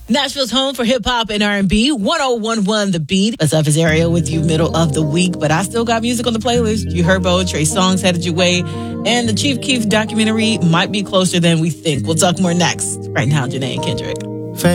Nashville's home for hip-hop and R&B, 1011 The Beat. That's Office Area with you middle of the week, but I still got music on the playlist. You heard Bo, Trey Songz headed your way, and the Chief Keef documentary might be closer than we think. We'll talk more next. Right now, Janae and Kendrick.